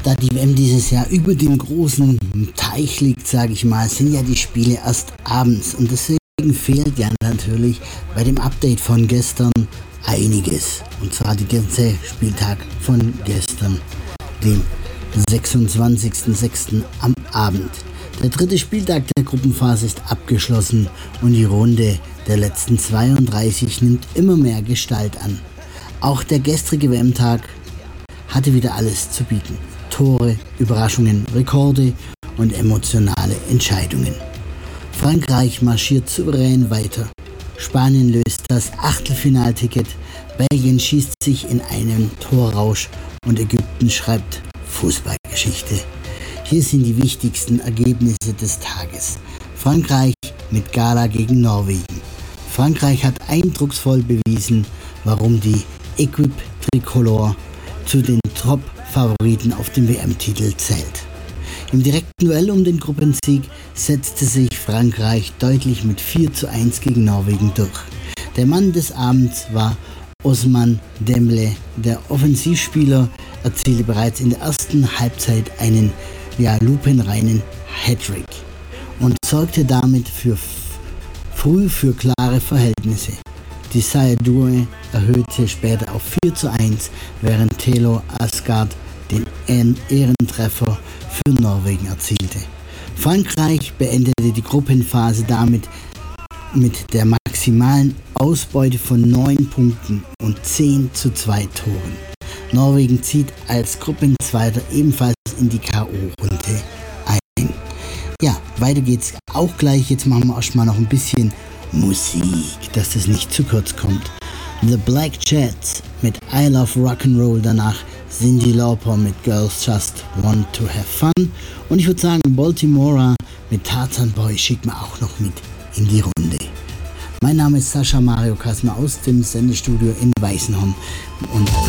Da die WM dieses Jahr über dem großen Teich liegt, sage ich mal, sind ja die Spiele erst abends. Und deswegen fehlt ja natürlich bei dem Update von gestern einiges. Und zwar die ganze Spieltag von gestern, dem 26.06. am Abend. Der dritte Spieltag der Gruppenphase ist abgeschlossen und die Runde der letzten 32 nimmt immer mehr Gestalt an. Auch der gestrige WM-Tag hatte wieder alles zu bieten. Tore, Überraschungen, Rekorde und emotionale Entscheidungen. Frankreich marschiert souverän weiter. Spanien löst das Achtelfinalticket. Belgien schießt sich in einen Torrausch und Ägypten schreibt Fußballgeschichte. Hier sind die wichtigsten Ergebnisse des Tages. Frankreich mit Gala gegen Norwegen. Frankreich hat eindrucksvoll bewiesen, warum die Équipe Tricolore zu den Top-Favoriten auf dem WM-Titel zählt. Im direkten Duell um den Gruppensieg setzte sich Frankreich deutlich mit 4:1 gegen Norwegen durch. Der Mann des Abends war Ousmane Dembélé. Der Offensivspieler erzielte bereits in der ersten Halbzeit einen lupenreinen Hattrick und sorgte damit früh für klare Verhältnisse. Die Saïdou erhöhte später auf 4:1, während Thelo Asgard den Ehrentreffer für Norwegen erzielte. Frankreich beendete die Gruppenphase damit mit der maximalen Ausbeute von 9 Punkten und 10:2 Toren. Norwegen zieht als Gruppenzweiter ebenfalls in die K.O.-Runde ein. Ja, weiter geht's auch gleich. Jetzt machen wir erstmal noch ein bisschen Musik, dass das nicht zu kurz kommt. The Black Jets mit I Love Rock'n'Roll, danach Cyndi Lauper mit Girls Just Want to Have Fun und ich würde sagen Baltimora mit Tarzan Boy schickt man auch noch mit in die Runde. Mein Name ist Sascha Mario Kasmer aus dem Sendestudio in Weißenhorn und